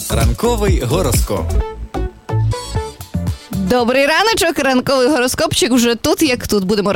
Ранковий гороскоп. Добрий раночок, ранковий гороскопчик вже тут, як тут. Будемо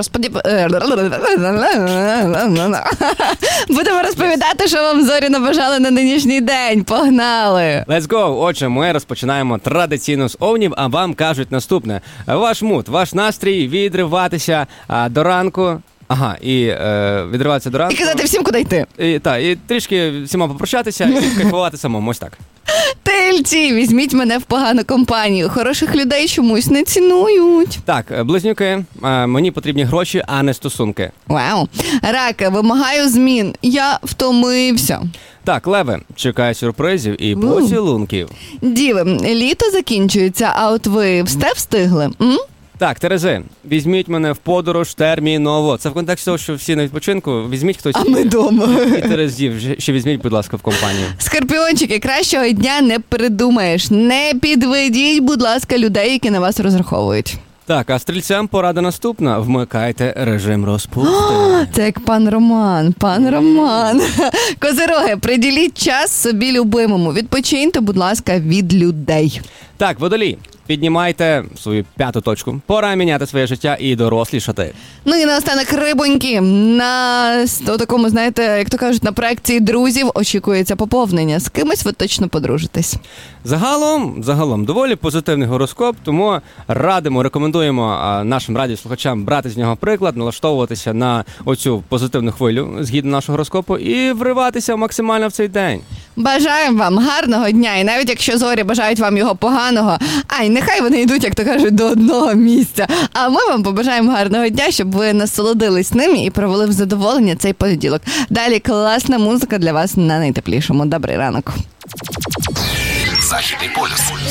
розповідати, що вам зорі набажали на нинішній день. Погнали! Let's go! Отже, ми розпочинаємо традиційно з овнів, а вам кажуть наступне. Ваш мут, ваш настрій відриватися до ранку. Ага, і відриватися до ранку. І казати всім, куди йти. І трішки всіма попрощатися і кайфувати самому. Ось так. Тельці, візьміть мене в погану компанію. Хороших людей чомусь не цінують. Так, близнюки, мені потрібні гроші, а не стосунки. Вау. Раки, вимагаю змін. Я втомився. Так, леви, чекаю сюрпризів і поцілунків. Діви, літо закінчується, а от ви встигли? Так, Терези, візьміть мене в подорож терміново. Це в контексті того, що всі на відпочинку, візьміть хтось. А ми дома. І Терезів ще візьміть, будь ласка, в компанію. Скорпіончики, кращого дня не придумаєш. Не підведіть, будь ласка, людей, які на вас розраховують. Так, а стрільцям порада наступна. Вмикайте режим розпусти. Це як пан Роман. Козироги, приділіть час собі любимому. Відпочиньте, будь ласка, від людей. Так, водолій, піднімайте свою п'яту точку. Пора міняти своє життя і дорослішати. Ну і наостанок, рибоньки. На такому, знаєте, як то кажуть, на проекції друзів очікується поповнення. З кимось ви точно подружитесь. Загалом, доволі позитивний гороскоп, тому рекомендуємо нашим радіослухачам брати з нього приклад, налаштовуватися на оцю позитивну хвилю, згідно нашого гороскопу, і вриватися максимально в цей день. Бажаємо вам гарного дня, і навіть якщо зорі бажають вам його поганого, нехай вони йдуть, як то кажуть, до одного місця. А ми вам побажаємо гарного дня, щоб ви насолодились ним і провели в задоволення цей понеділок. Далі класна музика для вас на найтеплішому. Добрий ранок. Західний полюс.